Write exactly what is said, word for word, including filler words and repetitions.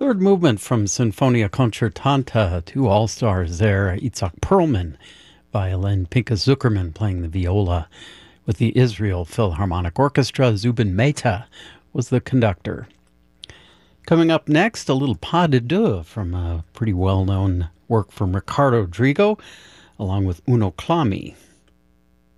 Third movement from Sinfonia Concertanta, two all-stars there, Itzhak Perlman, violin, Pinka Zuckerman playing the viola. With the Israel Philharmonic Orchestra, Zubin Mehta was the conductor. Coming up next, a little pas de deux from a pretty well-known work from Ricardo Drigo, along with Uno Clami.